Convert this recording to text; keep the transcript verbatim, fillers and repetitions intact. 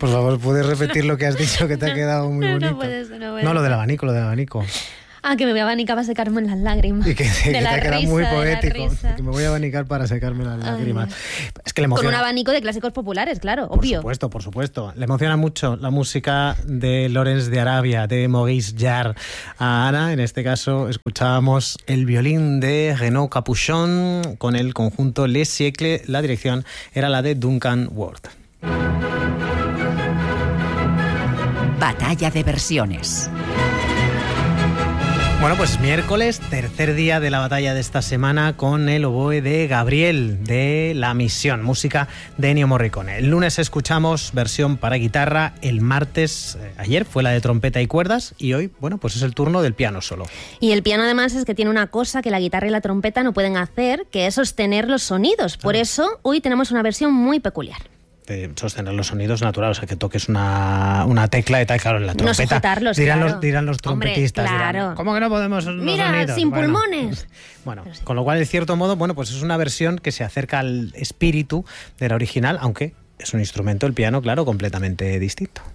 Por favor, ¿puedes repetir lo que has dicho, que te ha quedado muy bonito? No puedes, no puedes. No, lo del abanico, lo del abanico. Ah, que me voy a abanicar para secarme las lágrimas. Y que, que de te la ha quedado risa, muy de la poético. risa. Que me voy a abanicar para secarme las lágrimas. Ay. Es que le emociona. Con un abanico de clásicos populares, claro, Por obvio. supuesto, por supuesto. Le emociona mucho la música de Lawrence de Arabia, de Maurice Jarre. A Ana, en este caso, escuchábamos el violín de Renaud Capuchon con el conjunto Les Siècles. La dirección era la de Duncan Ward. Batalla de versiones. Bueno, pues miércoles, tercer día de la batalla de esta semana con el oboe de Gabriel, de La Misión, música de Ennio Morricone. El lunes escuchamos versión para guitarra, el martes, eh, ayer fue la de trompeta y cuerdas, y hoy, bueno, pues es el turno del piano solo. Y el piano además es que tiene una cosa que la guitarra y la trompeta no pueden hacer, que es sostener los sonidos. Por eso hoy tenemos una versión muy peculiar. De sostener los sonidos naturales, o sea, que toques una, una tecla y tal, claro, en la trompeta. No sujetarlos, dirán, claro. los, dirán los trompetistas. Hombre, claro. Dirán, ¿cómo que no podemos los Mira, sonidos? sin Bueno, pulmones. Bueno, sí. Con lo cual, de cierto modo, bueno, pues es una versión que se acerca al espíritu de la original, aunque es un instrumento, el piano, claro, completamente distinto.